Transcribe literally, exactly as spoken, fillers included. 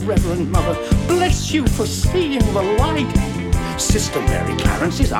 Reverend Mother, bless you for seeing the light. Sister Mary Clarence is